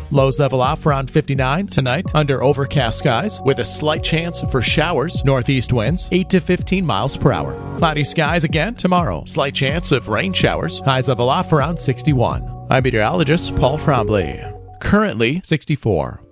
Lows level off around 59 tonight under overcast skies with a slight chance for showers. Northeast winds 8 to 15 miles per hour. Cloudy skies again tomorrow. Slight chance of rain showers. Highs level off around 61. I'm meteorologist Paul Trombley. Currently 64.